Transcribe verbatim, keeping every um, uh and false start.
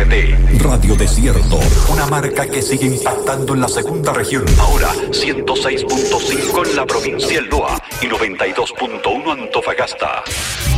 R T. Radio Desierto, una marca que sigue impactando en la segunda región. Ahora ciento seis punto cinco en la provincia del Loa y noventa y dos punto uno Antofagasta.